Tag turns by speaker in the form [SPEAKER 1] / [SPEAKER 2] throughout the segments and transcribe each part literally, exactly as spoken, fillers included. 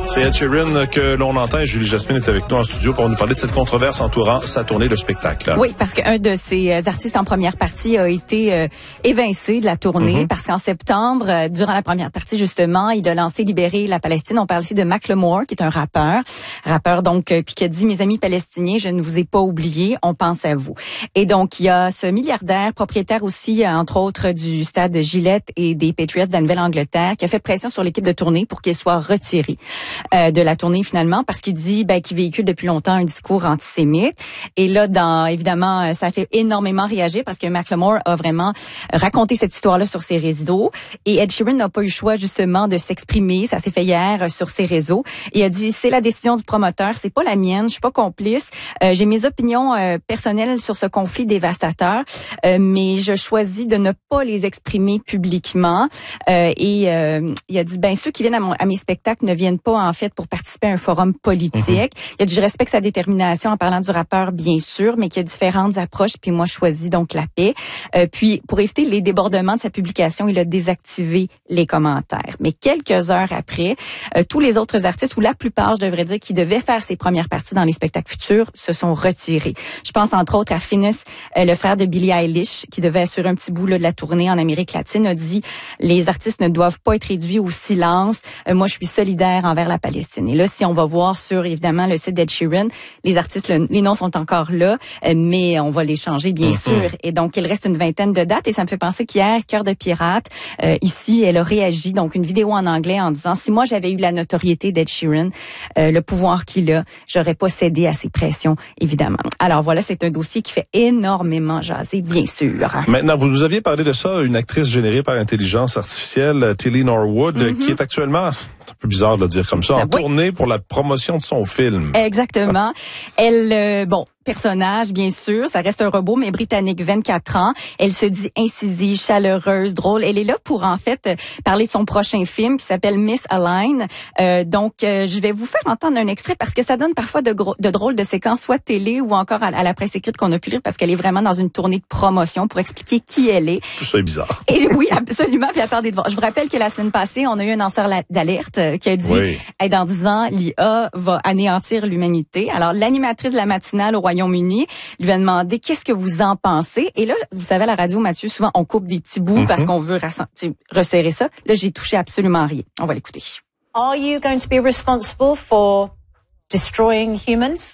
[SPEAKER 1] C'est Ed Sheeran que l'on entend et Julie Jasmine est avec nous en studio pour nous parler de cette controverse entourant sa tournée de spectacle.
[SPEAKER 2] Oui, parce qu'un de ses artistes en première partie a été euh, évincé de la tournée mm-hmm. parce qu'en septembre, euh, durant la première partie justement, il a lancé Libérer la Palestine. On parle aussi de Macklemore, qui est un rappeur, rappeur donc euh, puis qui a dit mes amis palestiniens, je ne vous ai pas oubliés, on pense à vous. Et donc il y a ce milliardaire, propriétaire aussi entre autres du stade Gillette et des Patriots de la Nouvelle-Angleterre, qui a fait pression sur l'équipe de tournée pour qu'il soit retiré Euh, de la tournée finalement parce qu'il dit ben qu'il véhicule depuis longtemps un discours antisémite. Et là, dans évidemment, ça fait énormément réagir parce que Macklemore a vraiment raconté cette histoire-là sur ses réseaux. Et Ed Sheeran n'a pas eu le choix justement de s'exprimer. Ça s'est fait hier sur ses réseaux. Il a dit c'est la décision du promoteur, c'est pas la mienne. Je suis pas complice. Euh, j'ai mes opinions euh, personnelles sur ce conflit dévastateur, euh, mais je choisis de ne pas les exprimer publiquement. Euh, et euh, il a dit ben ceux qui viennent à, mon, à mes spectacles ne viennent pas en fait pour participer à un forum politique. Mm-hmm. Il a dit je respecte sa détermination en parlant du rappeur bien sûr, mais qu'il y a différentes approches puis moi je choisis donc la paix. Euh, puis pour éviter les débordements de sa publication, il a désactivé les commentaires. Mais quelques heures après, euh, tous les autres artistes ou la plupart, je devrais dire, qui devaient faire ses premières parties dans les spectacles futurs se sont retirés. Je pense entre autres à Finneas, euh, le frère de Billie Eilish, qui devait assurer un petit bout là, de la tournée en Amérique latine, a dit les artistes ne doivent pas être réduits au silence. Euh, moi je suis solidaire envers la Palestine. Et là, si on va voir sur, évidemment, le site d'Ed Sheeran, les artistes, le, les noms sont encore là, euh, mais on va les changer, bien mm-hmm. sûr. Et donc, il reste une vingtaine de dates. Et ça me fait penser qu'hier, Cœur de Pirate, euh, ici, elle a réagi, donc une vidéo en anglais en disant, si moi, j'avais eu la notoriété d'Ed Sheeran, euh, le pouvoir qu'il a, j'aurais pas cédé à ses pressions, évidemment. Alors voilà, c'est un dossier qui fait énormément jaser, bien sûr.
[SPEAKER 1] Maintenant, vous nous aviez parlé de ça, une actrice générée par intelligence artificielle, Tilly Norwood, mm-hmm. qui est actuellement... C'est un peu bizarre de le dire comme ça, en oui. tournée pour la promotion de son film.
[SPEAKER 2] Exactement. Elle, euh, bon, personnage, bien sûr, ça reste un robot, mais britannique, vingt-quatre ans. Elle se dit incisive, chaleureuse, drôle. Elle est là pour, en fait, parler de son prochain film qui s'appelle Miss Align. Euh, donc, euh, je vais vous faire entendre un extrait parce que ça donne parfois de, gros, de drôles de séquences, soit télé ou encore à, à la presse écrite qu'on a pu lire parce qu'elle est vraiment dans une tournée de promotion pour expliquer qui elle est.
[SPEAKER 1] Tout ça est bizarre.
[SPEAKER 2] Et oui, absolument. Puis attendez de voir. Je vous rappelle que la semaine passée, on a eu un lanceur d'alerte qui a dit oui. hey, dans dix ans, l'I A va anéantir l'humanité. Alors, l'animatrice de la matinale au Royaume-Uni lui a demandé qu'est-ce que vous en pensez. Et là, vous savez, à la radio, Mathieu, souvent, on coupe des petits bouts mm-hmm. parce qu'on veut resserrer ça. Là, j'ai touché absolument rien. On va l'écouter.
[SPEAKER 3] Are you going to be responsible for destroying humans?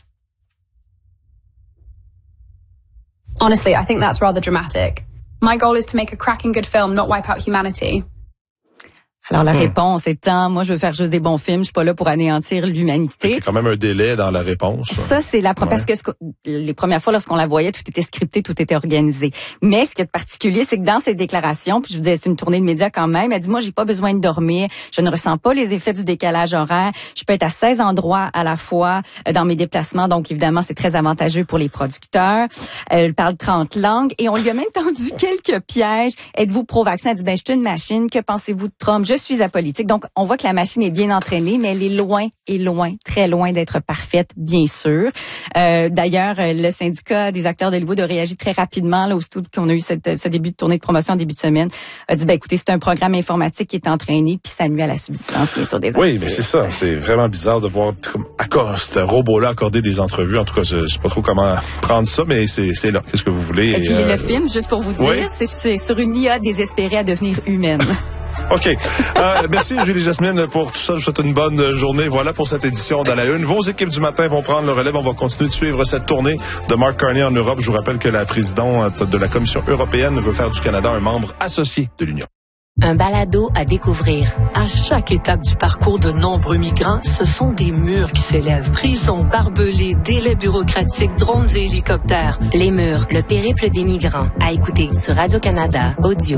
[SPEAKER 4] Honestly, I think that's rather dramatic. My goal is to make a cracking good film, not wipe out humanity.
[SPEAKER 2] Alors, la hmm. réponse étant, moi, je veux faire juste des bons films, je suis pas là pour anéantir l'humanité.
[SPEAKER 1] Il y a quand même un délai dans la réponse.
[SPEAKER 2] Ça, c'est la ouais. parce que ce que, les premières fois, lorsqu'on la voyait, tout était scripté, tout était organisé. Mais ce qui est particulier, c'est que dans ses déclarations, puis je vous disais, c'est une tournée de médias quand même, elle dit, moi, j'ai pas besoin de dormir, je ne ressens pas les effets du décalage horaire, je peux être à seize endroits à la fois dans mes déplacements, donc évidemment, c'est très avantageux pour les producteurs. Elle parle trente langues et on lui a même tendu quelques pièges. Êtes-vous pro-vaccin? Elle dit, ben, je suis une machine, que pensez-vous de Trump? Je suis apolitique. Donc, on voit que la machine est bien entraînée, mais elle est loin et loin, très loin d'être parfaite, bien sûr. Euh, d'ailleurs, le syndicat des acteurs d'Hollywood a réagi très rapidement, là, aussitôt qu'on a eu cette, ce début de tournée de promotion en début de semaine, a dit, ben, écoutez, c'est un programme informatique qui est entraîné, puis ça nuit à la subsistance, bien sûr, des artistes.
[SPEAKER 1] Oui, mais c'est ça. C'est vraiment bizarre de voir comme ce robot-là accorder des entrevues. En tout cas, je sais pas trop comment prendre ça, mais c'est, c'est là. Qu'est-ce que vous voulez?
[SPEAKER 2] Et puis, euh... le film, juste pour vous dire, oui? c'est, c'est sur une I A désespérée à devenir humaine.
[SPEAKER 1] OK. Euh, merci, Julie Jasmine, pour tout ça. Je vous souhaite une bonne journée. Voilà pour cette édition de la Une. Vos équipes du matin vont prendre le relève. On va continuer de suivre cette tournée de Mark Carney en Europe. Je vous rappelle que la présidente de la Commission européenne veut faire du Canada un membre associé de l'Union.
[SPEAKER 5] Un balado à découvrir. À chaque étape du parcours de nombreux migrants, ce sont des murs qui s'élèvent. Prisons, barbelés, délais bureaucratiques, drones et hélicoptères.
[SPEAKER 6] Les murs, le périple des migrants. À écouter sur Radio-Canada Audio.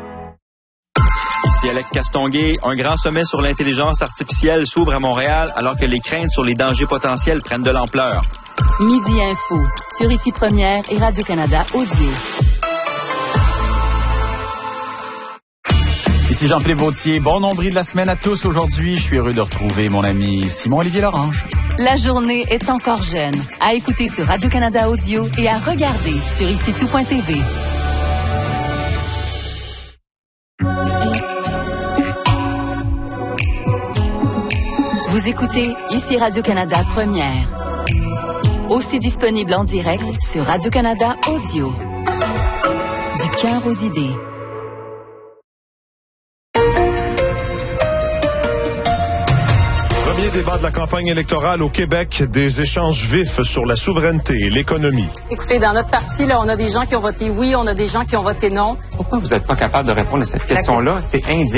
[SPEAKER 7] Ici Alex Castonguay, un grand sommet sur l'intelligence artificielle s'ouvre à Montréal alors que les craintes sur les dangers potentiels prennent de l'ampleur.
[SPEAKER 6] Midi Info, sur Ici Première et Radio-Canada Audio.
[SPEAKER 8] Ici Jean-Philippe Vautier. Bon nombril de la semaine à tous aujourd'hui. Je suis heureux de retrouver mon ami Simon-Olivier Lorange.
[SPEAKER 6] La journée est encore jeune. À écouter sur Radio-Canada Audio et à regarder sur ici tout point t v. Vous écoutez ici Radio-Canada Première. Aussi disponible en direct sur Radio-Canada Audio. Du cœur aux idées.
[SPEAKER 1] Premier débat de la campagne électorale au Québec, des échanges vifs sur la souveraineté et l'économie.
[SPEAKER 9] Écoutez, dans notre parti, là, on a des gens qui ont voté oui, on a des gens qui ont voté non.
[SPEAKER 10] Pourquoi vous n'êtes pas capable de répondre à cette question-là? C'est indigne.